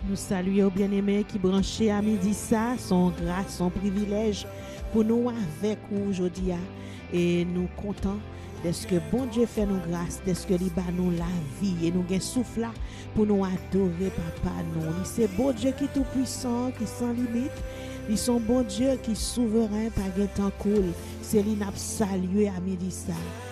Nous saluons bien-aimés qui branchaient à midi ça, son grâce, son privilège pour nous avec vous aujourd'hui. Et nous comptons de ce que bon Dieu fait nous grâce, de ce que il bat nous la vie et nous gain souffle là pour nous adorer papa nous. C'est bon Dieu qui est tout puissant, qui sans limite. Ils sont bon Dieu qui est souverain par un temps cool. C'est lui n'a salué à midi ça.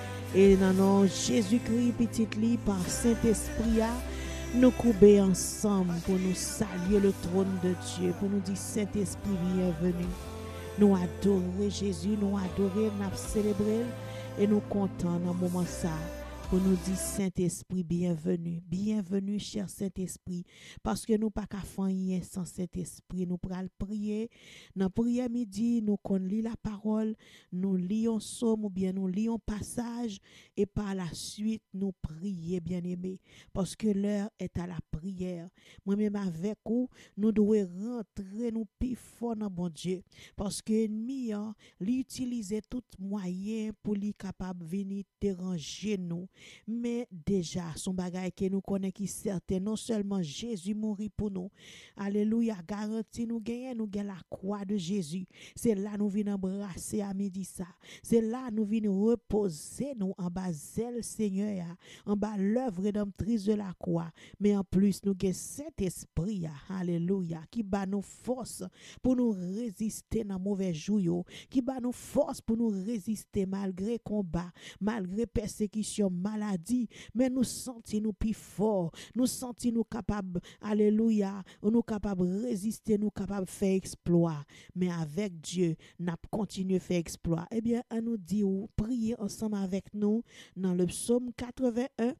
Et dans nom Jésus-Christ petit lit par Saint-Esprit nous couper ensemble pour nous saluer le trône de Dieu, pour nous dire Saint-Esprit bienvenue. Nous adorer Jésus, nous adorer, nous célébrer et nous comptons dans le moment ça pour nous dire Saint-Esprit bienvenue. Bienvenue cher Saint-Esprit parce que nous pas qu'à faire sans Saint-Esprit. Nous pral prier dans prière midi, nous qu'on lit la parole, nous lisons psaume ou bien nous lisons passage et par la suite nous prier bien-aimés parce que l'heure est à la prière. Moi-même avec vous, nous devons rentrer nous plus fort dans bon Dieu parce que l'ennemi l'utiliser tout moyen pour lui capable venir déranger nous. Mais déjà, son bagage que nous connaissons qui certain, non seulement Jésus mourit pour nous, alléluia, garanti nous gagnons la croix de Jésus. C'est là nous venons embrasser à midi ça. C'est là nous venons reposer nous en bas zèle Seigneur, en bas l'œuvre rédemptrice de la croix. Mais en plus, nous avons cet esprit, alléluia, qui bat nous force pour nous résister dans mauvais jour, qui bat nous force pour nous résister malgré combat, malgré persécution, maladie, mais nous sentons nous plus forts, nous sentons nous capables, alléluia, nous capables de résister, nous capables de faire exploit. Mais avec Dieu, nous continuons à faire exploit. Eh bien, on nous dit, priez ensemble avec nous dans le psaume 81.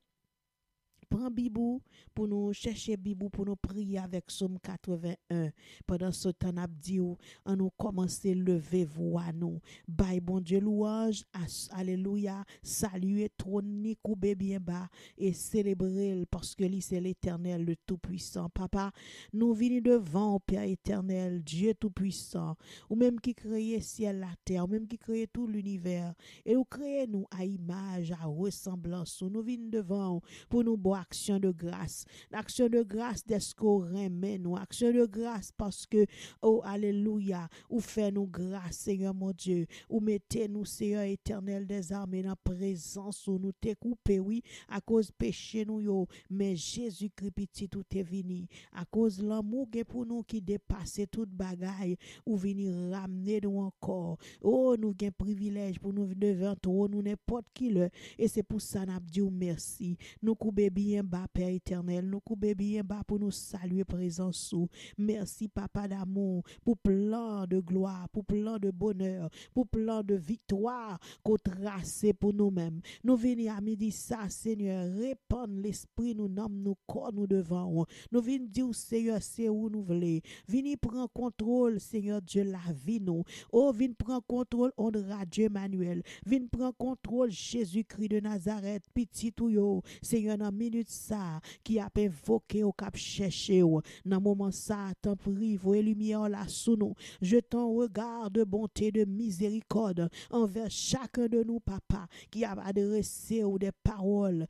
Prends Bibou pour nous chercher Bibou pour nous prier avec Psaume 81. Pendant ce temps, on a dit, on nous commencer à lever voix nous. Bye bon Dieu louange, alléluia, saluer, trône, couper bien bas et célébrer parce que lui c'est l'Éternel, le Tout-Puissant. Papa, nous venons devant, Père éternel, Dieu Tout-Puissant, ou même qui crée ciel, la terre, ou même qui crée tout l'univers, et vous créez nous à image, à ressemblance. Nous venons devant pour nous boire action de grâce. L'action de grâce de ce qu'on remet nous. Action de grâce parce que, oh, alléluia, ou fait nous grâce, Seigneur mon Dieu. Ou mettez nous, Seigneur éternel des armées, dans présence où nous t'es coupé, oui, à cause péché nous, yo. Mais Jésus-Christ, petit, tout est venu. À cause l'amour pour nous qui dépasse toute bagaille, ou venir ramener nous encore. Oh, nous avons privilège pour nous devant toi, nous n'importe qui le. Et c'est pour ça, nous disons merci. Nous coupons bien bas, Père éternel. Nous coupons bien bas pour nous saluer présence sous. Merci, Papa d'amour, pour plein de gloire, pour plein de bonheur, pour plein de victoire qu'on trace pour nous-mêmes. Nous venons à midi ça, Seigneur, répandre l'esprit, nous nomme nos corps, nous devant. Nous venons dire, Seigneur, c'est où nous voulons. Venez prendre contrôle, Seigneur Dieu, la vie nous. Oh, venez prendre contrôle, on Dieu Emmanuel. Venez prendre contrôle, Jésus-Christ de Nazareth, petit ou yo. Seigneur, dans minute ça, qui a invoqué au cap cherché, dans moment ça, t'en prie, voyez lumière là sous nous. Je t'en regard de bonté, de miséricorde envers chacun de nous, papa, qui a adressé ou des paroles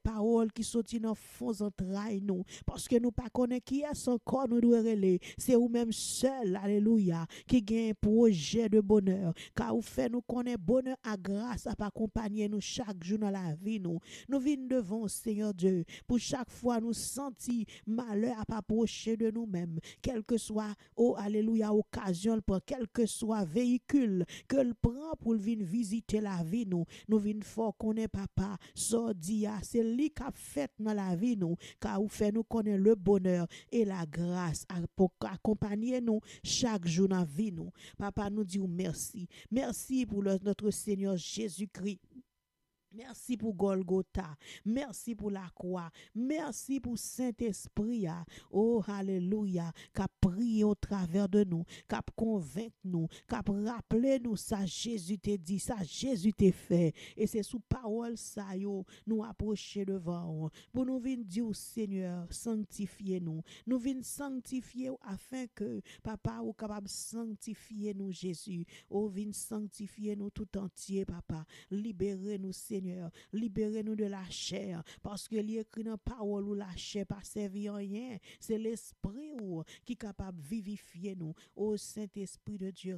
qui sont dans fond entrailles nous, parce que nous pas connaît qui est encore nous doit relayer. C'est ou même seul, alléluia, qui gagne un projet de bonheur, car vous fait nous connaît bonheur à grâce à accompagner nous chaque jour dans la vie nous. Nous venons devant Seigneur Dieu pour chaque fois nous sentir malheur à pas approcher de nous-mêmes, quel que soit, oh alléluia, occasion, quel que soit véhicule que le prend pour venir visiter la vie nous. Nous venons fort connaître papa, sordia, c'est lui qui a fait dans la vie nous, car vous fait nous connaître le bonheur et la grâce pour accompagner nous chaque jour dans la vie nous. Papa nous dit merci. Merci pour notre Seigneur Jésus-Christ. Merci pour Golgotha. Merci pour la croix. Merci pour Saint-Esprit. Oh, alléluia. Qu'a prié au travers de nous. Qu'a convaincu nous. Qu'a rappelé nous ça Jésus t'a dit. Ça Jésus t'a fait. Et c'est sous parole ça yo. Nous approcher devant. Pour nous venir dire au Seigneur, sanctifiez nous. Nous venir sanctifier afin que papa ou capable sanctifier nous Jésus. Oh, venir sanctifier nous tout entier papa. Libérez nous Seigneur. Seigneur. Libérez-nous de la chair, parce que l'écrit dans la parole ou la chair pas servi à rien. C'est l'esprit qui est capable de vivifier nous. Ô Saint-Esprit de Dieu,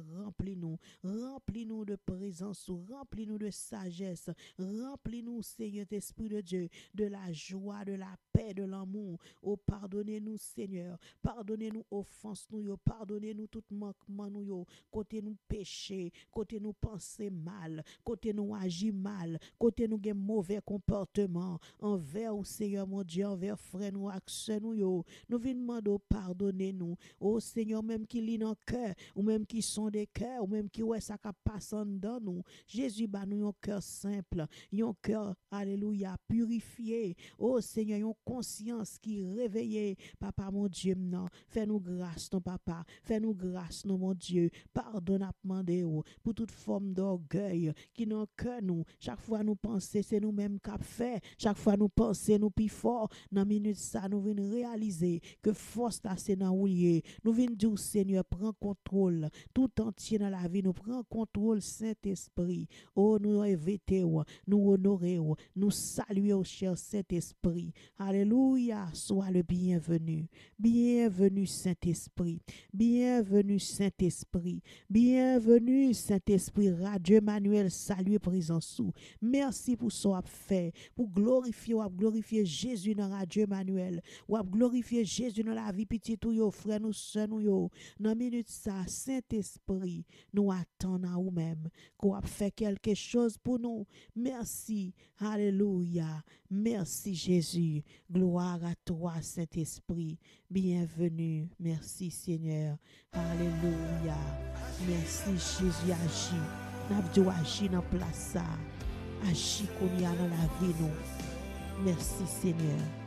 remplis-nous de présence, remplis-nous de sagesse, remplis-nous, Seigneur, Esprit de Dieu, de la joie, de la paix, de l'amour. Oh, pardonnez-nous, Seigneur. Pardonnez-nous offense nous, yo. Pardonnez-nous tout manquement nous, yo. Côté nous péché, côté nous penser mal, côté nous agir mal, côté nous gen mauvais comportement envers au Seigneur mon Dieu, envers frère nous, accès nous, yo. Nous venons demander pardonnez-nous. Oh Seigneur, même qui lit dans cœur, ou même qui sont des cœurs, ou même qui ouais ça qui passe dans nous. Jésus ba nous un cœur simple, un cœur, alléluia, purifié. Oh Seigneur, une conscience qui réveillée. Papa mon Dieu, non. Fais-nous grâce, non papa. Fais-nous grâce, non mon Dieu. Pardonne à demander pour toute forme d'orgueil qui n'ont que nous. Chaque fois nous penser, c'est nous-mêmes qui fait. Chaque fois nous penser, nous plus fort. Dans minute ça, nous venons réaliser que force ta c'est dans oulier. Nous venons dire Seigneur, prends contrôle tout entier dans la vie. Nous prends contrôle Saint-Esprit. Oh, nous invitons, nous honorons, nous saluons, cher Saint-Esprit. Alléluia, sois le bienvenu. Bienvenue Saint-Esprit. Bienvenue Saint-Esprit. Bienvenue Saint-Esprit. Radio Emmanuel, salut présence sous. Merci pour ce qu'on fait. Pour glorifier Jésus dans Radio Emmanuel. Ou glorifier Jésus dans la vie petite ou yo frère nous sœurs nous yo. Dans minute ça Saint-Esprit, nous attendons à nous-mêmes qu'on a fait quelque chose pour nous. Merci. Alléluia. Merci Jésus. Gloire à toi Saint-Esprit. Bienvenue. Merci Seigneur. Alléluia. Merci Jésus agit. N'abdou agit dans place ça. Agit qu'on y a dans la vie nous. Merci Seigneur.